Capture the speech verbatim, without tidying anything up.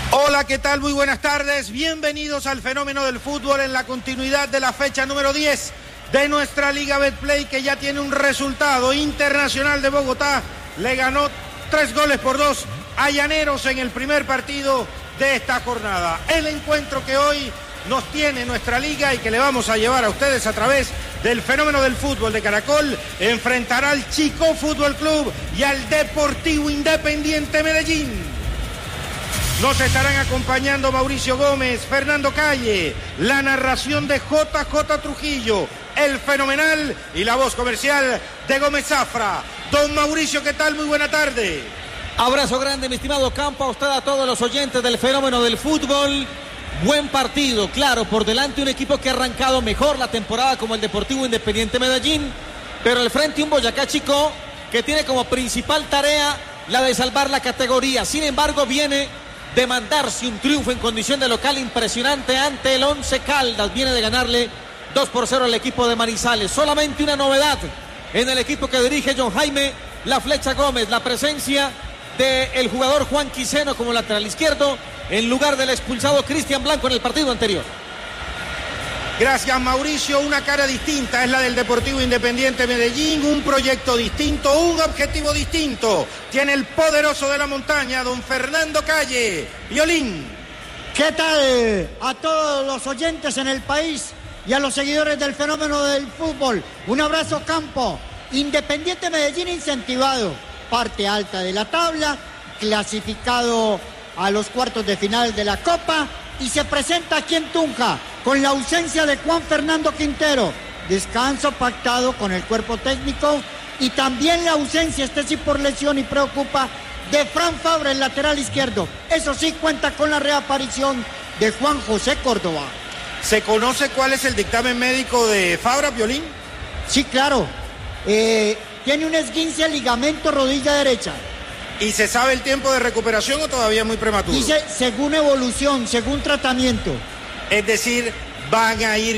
Hola, ¿qué tal? Muy buenas tardes. Bienvenidos al Fenómeno del Fútbol en la continuidad de la fecha número diez de nuestra Liga Betplay, que ya tiene un resultado. Internacional de Bogotá le ganó tres goles por dos a Llaneros en el primer partido de esta jornada. El encuentro que hoy nos tiene nuestra liga y que le vamos a llevar a ustedes a través del Fenómeno del Fútbol de Caracol enfrentará al Chicó Fútbol Club y al Deportivo Independiente Medellín. Nos estarán acompañando Mauricio Gómez, Fernando Calle, la narración de J J Trujillo, el fenomenal y la voz comercial de Gómez Zafra. Don Mauricio, ¿qué tal? Muy buena tarde. Abrazo grande, mi estimado Campo, a usted, a todos los oyentes del Fenómeno del Fútbol. Buen partido, claro, por delante un equipo que ha arrancado mejor la temporada como el Deportivo Independiente Medellín, pero al frente un Boyacá Chicó que tiene como principal tarea la de salvar la categoría. Sin embargo, viene de mandarse un triunfo en condición de local impresionante ante el Once Caldas. Viene de ganarle dos por cero al equipo de Manizales. Solamente una novedad en el equipo que dirige John Jaime La Flecha Gómez, la presencia del jugador Juan Quiseno como lateral izquierdo en lugar del expulsado Cristian Blanco en el partido anterior. Gracias, Mauricio. Una cara distinta es la del Deportivo Independiente Medellín, un proyecto distinto, un objetivo distinto. Tiene el poderoso de la montaña, don Fernando Calle. Violín. ¿Qué tal a todos los oyentes en el país y a los seguidores del Fenómeno del Fútbol? Un abrazo, Campo. Independiente Medellín incentivado, parte alta de la tabla, clasificado a los cuartos de final de la Copa y se presenta aquí en Tunja con la ausencia de Juan Fernando Quintero, descanso pactado con el cuerpo técnico, y también la ausencia, este sí por lesión y preocupa, de Fran Fabra, el lateral izquierdo. Eso sí, cuenta con la reaparición de Juan José Córdoba. ¿Se conoce cuál es el dictamen médico de Fabra, Violín? Sí, claro. Eh, tiene un esguince de ligamento rodilla derecha. ¿Y se sabe el tiempo de recuperación o todavía es muy prematuro? Dice según evolución, según tratamiento. Es decir, van a ir